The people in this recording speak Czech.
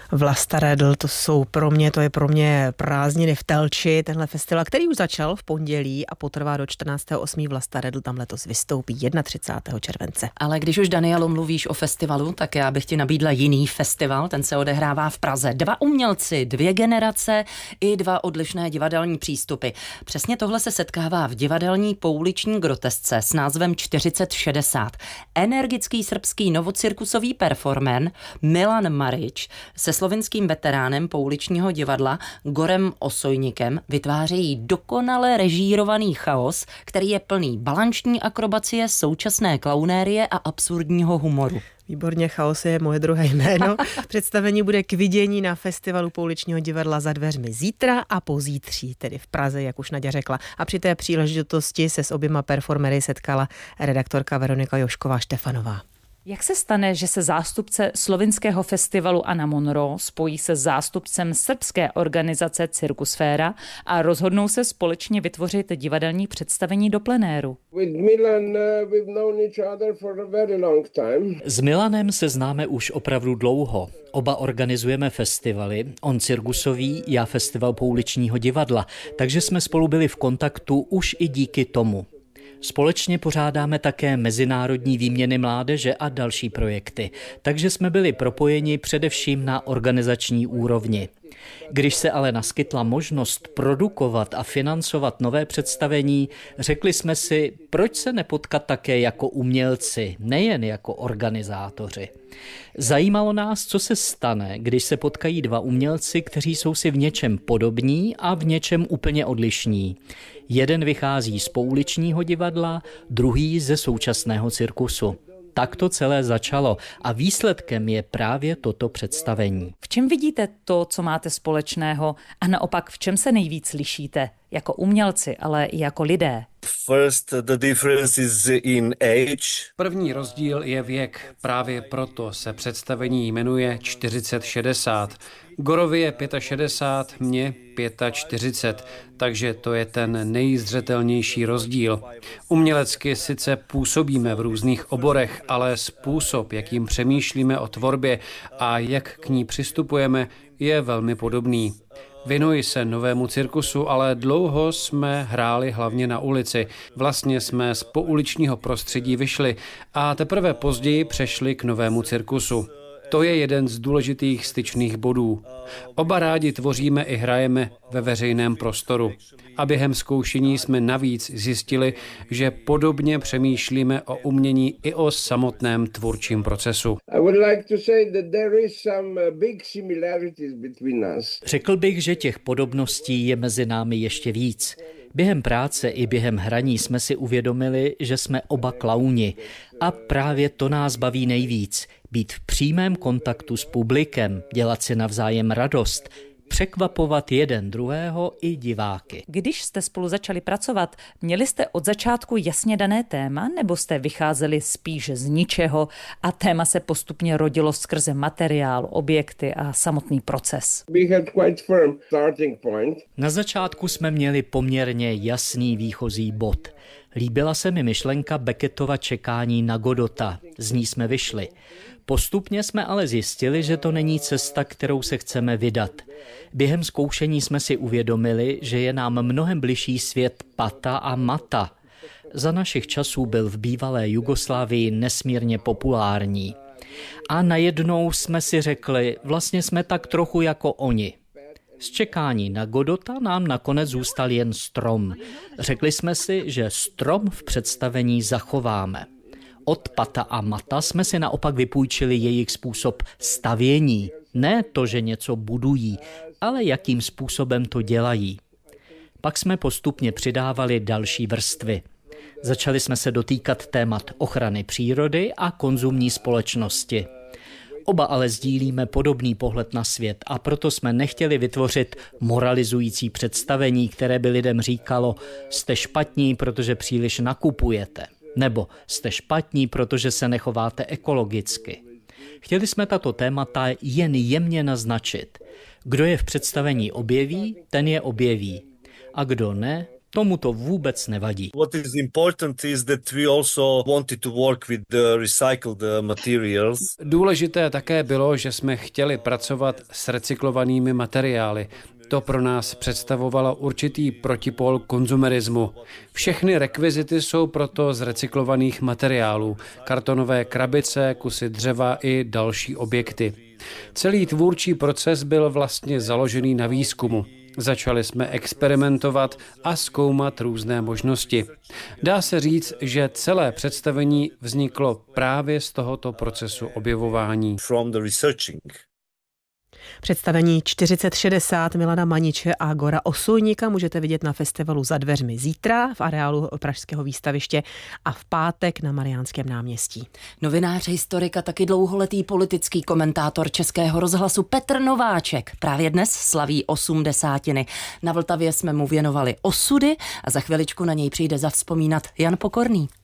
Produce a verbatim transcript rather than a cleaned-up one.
Vlasta Redl, to jsou pro mě, to je pro mě prázdniny v Telči, tenhle festival, který už začal v pondělí a potrvá do čtrnáctého osmého Vlasta Redl tam letos vystoupí třicátého prvního července. Ale když už, Danielo, mluvíš o festivalu, tak já bych ti nabídla jiný festival, ten se odehrává v Praze. Dva umělci, dvě generace i dva odlišné divadelní přístupy. Přesně tohle se setkává v divadelní pouliční grotesce s názvem čtyřicet šedesát. Energický srbský novocirkusový performer Milan Marič se slovinským veteránem pouličního divadla Gorem Osojnikem vytvářejí dokonale režírovaný chaos, který je plný balanční akrobacie, současné klaunérie a absurdního humoru. Výborně, chaos je moje druhé jméno. Představení bude k vidění na festivalu pouličního divadla za dveřmi zítra a pozítří, tedy v Praze, jak už Naďa řekla. A při té příležitosti se s oběma performery setkala redaktorka Veronika Jošková-Štefanová. Jak se stane, že se zástupce slovinského festivalu Anna Monro spojí se zástupcem srbské organizace Cirkusféra a rozhodnou se společně vytvořit divadelní představení do plenéru? S Milanem se známe už opravdu dlouho. Oba organizujeme festivaly, on cirkusový, já festival pouličního divadla, takže jsme spolu byli v kontaktu už i díky tomu. Společně pořádáme také mezinárodní výměny mládeže a další projekty, takže jsme byli propojeni především na organizační úrovni. Když se ale naskytla možnost produkovat a financovat nové představení, řekli jsme si, proč se nepotkat také jako umělci, nejen jako organizátoři. Zajímalo nás, co se stane, když se potkají dva umělci, kteří jsou si v něčem podobní a v něčem úplně odlišní. Jeden vychází z pouličního divadla, druhý ze současného cirkusu. Tak to celé začalo a výsledkem je právě toto představení. V čem vidíte to, co máte společného a naopak v čem se nejvíc lišíte? Jako umělci, ale i jako lidé. First, the difference is in age. První rozdíl je věk, právě proto se představení jmenuje čtyřicet šedesát. Gorovi je šedesát pět, mně čtyřicet pět, takže to je ten nejzřetelnější rozdíl. Umělecky sice působíme v různých oborech, ale způsob, jakým přemýšlíme o tvorbě a jak k ní přistupujeme, je velmi podobný. Věnuji se novému cirkusu, ale dlouho jsme hráli hlavně na ulici. Vlastně jsme z pouličního prostředí vyšli a teprve později přešli k novému cirkusu. To je jeden z důležitých styčných bodů. Oba rádi tvoříme i hrajeme ve veřejném prostoru. A během zkoušení jsme navíc zjistili, že podobně přemýšlíme o umění i o samotném tvůrčím procesu. Řekl bych, že těch podobností je mezi námi ještě víc. Během práce i během hraní jsme si uvědomili, že jsme oba klauni a právě to nás baví nejvíc. Být v přímém kontaktu s publikem, dělat si navzájem radost, překvapovat jeden druhého i diváky. Když jste spolu začali pracovat, měli jste od začátku jasně dané téma, nebo jste vycházeli spíš z ničeho a téma se postupně rodilo skrze materiál, objekty a samotný proces? Na začátku jsme měli poměrně jasný výchozí bod. Líbila se mi myšlenka Beckettova Čekání na Godota, z ní jsme vyšli. Postupně jsme ale zjistili, že to není cesta, kterou se chceme vydat. Během zkoušení jsme si uvědomili, že je nám mnohem bližší svět pata a mata. Za našich časů byl v bývalé Jugoslávii nesmírně populární. A najednou jsme si řekli, vlastně jsme tak trochu jako oni. Z Čekání na Godota nám nakonec zůstal jen strom. Řekli jsme si, že strom v představení zachováme. Od pata a mata jsme si naopak vypůjčili jejich způsob stavění. Ne to, že něco budují, ale jakým způsobem to dělají. Pak jsme postupně přidávali další vrstvy. Začali jsme se dotýkat témat ochrany přírody a konzumní společnosti. Oba ale sdílíme podobný pohled na svět a proto jsme nechtěli vytvořit moralizující představení, které by lidem říkalo, jste špatní, protože příliš nakupujete. Nebo jste špatní, protože se nechováte ekologicky. Chtěli jsme tato témata jen jemně naznačit. Kdo je v představení objeví, ten je objeví. A kdo ne, Tomu to vůbec nevadí. What is important is that we also wanted to work with the recycled materials. Důležité také bylo, že jsme chtěli pracovat s recyklovanými materiály. To pro nás představovalo určitý protipól konzumerismu. Všechny rekvizity jsou proto z recyklovaných materiálů. Kartonové krabice, kusy dřeva i další objekty. Celý tvůrčí proces byl vlastně založený na výzkumu. Začali jsme experimentovat a zkoumat různé možnosti. Dá se říct, že celé představení vzniklo právě z tohoto procesu objevování. From the researching. Představení čtyřicet šedesát Milana Maniče a Gora Osojníka můžete vidět na festivalu Za dveřmi zítra v areálu Pražského výstaviště a v pátek na Mariánském náměstí. Novinář, historik a taky dlouholetý politický komentátor Českého rozhlasu Petr Nováček právě dnes slaví osmdesátiny. Na Vltavě jsme mu věnovali osudy a za chviličku na něj přijde zavzpomínat Jan Pokorný.